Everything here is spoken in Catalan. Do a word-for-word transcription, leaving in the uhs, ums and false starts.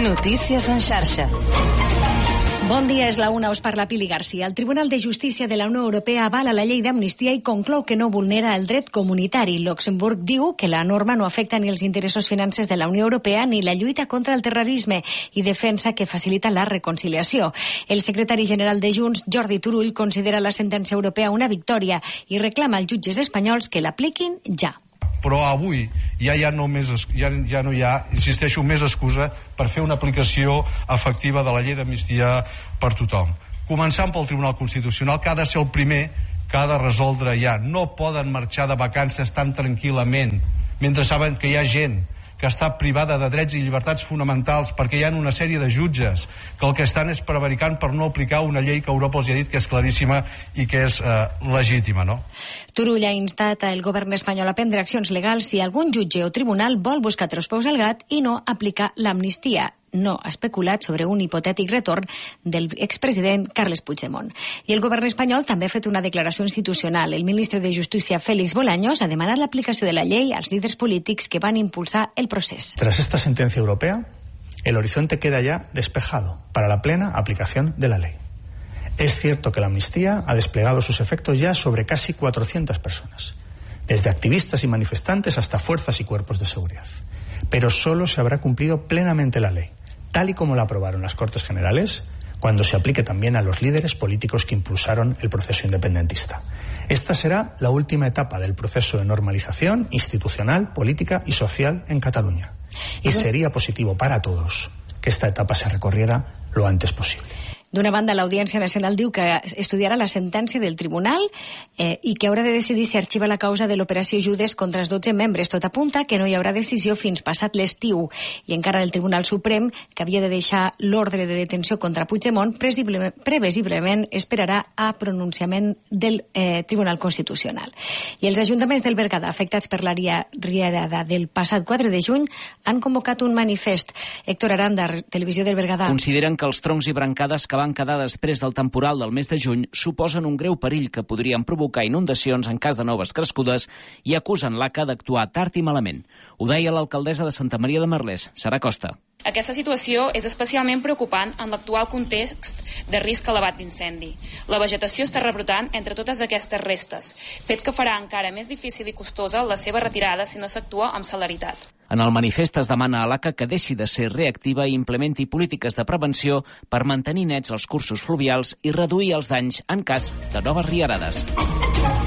Notícies en xarxa. Bon dia, és la una, us parla Pili Garcia. El Tribunal de Justícia de la Unió Europea avala la llei d'amnistia i conclou que no vulnera el dret comunitari. Luxemburg diu que la norma no afecta ni els interessos financers de la Unió Europea ni la lluita contra el terrorisme i defensa que facilita la reconciliació. El secretari general de Junts, Jordi Turull, considera la sentència europea una victòria i reclama als jutges espanyols que l'apliquin ja. Però avui ja, ja, no més, ja, ja no hi ha, insisteixo, més excusa per fer una aplicació efectiva de la llei d'amnistia per tothom. Començant pel Tribunal Constitucional, que ha de ser el primer que ha de resoldre ja. No poden marxar de vacances tan tranquil·lament mentre saben que hi ha gent que està privada de drets i llibertats fonamentals perquè hi ha una sèrie de jutges que el que estan és prevaricant per no aplicar una llei que Europa els ha dit que és claríssima i que és eh, legítima, no? Turull ha instat el govern espanyol a prendre accions legals si algun jutge o tribunal vol buscar tres peus al gat i no aplicar l'amnistia. No ha especulat sobre un hipotètic retorn del expresident Carles Puigdemont. I el govern espanyol també ha fet una declaració institucional. El ministre de Justícia, Félix Bolaños, ha demanat l'aplicació de la llei als líders polítics que van impulsar el procés. Tras esta sentencia europea, el horizonte queda ya despejado para la plena aplicación de la ley. Es cierto que la amnistía ha desplegado sus efectos ya sobre casi cuatrocientas personas, desde activistas y manifestantes hasta fuerzas y cuerpos de seguridad. Pero solo se habrá cumplido plenamente la ley, tal y como la aprobaron las Cortes Generales, cuando se aplique también a los líderes políticos que impulsaron el proceso independentista. Esta será la última etapa del proceso de normalización institucional, política y social en Cataluña. Y sería positivo para todos que esta etapa se recorriera lo antes posible. D'una banda, l'Audiència Nacional diu que estudiarà la sentència del tribunal eh, i que haurà de decidir si arxiva la causa de l'operació Judes contra els dotze membres. Tot apunta que no hi haurà decisió fins passat l'estiu. I encara el Tribunal Suprem, que havia de deixar l'ordre de detenció contra Puigdemont, previsiblement esperarà a pronunciament del eh, Tribunal Constitucional. I els ajuntaments del Berguedà, afectats per la riada del passat quatre de juny, han convocat un manifest. Héctor Aranda, Televisió del Berguedà. Consideren que els troncs i brancades que van quedar després del temporal del mes de juny suposen un greu perill que podrien provocar inundacions en cas de noves crescudes i acusen l'A C A d'actuar tard i malament. Ho deia l'alcaldessa de Santa Maria de Merlès, Sara Costa. Aquesta situació és especialment preocupant en l'actual context de risc elevat d'incendi. La vegetació està rebrotant entre totes aquestes restes, fet que farà encara més difícil i costosa la seva retirada si no s'actua amb celeritat. En el manifest es demana a l'A C A que deixi de ser reactiva i implementi polítiques de prevenció per mantenir nets els cursos fluvials i reduir els danys en cas de noves riarades.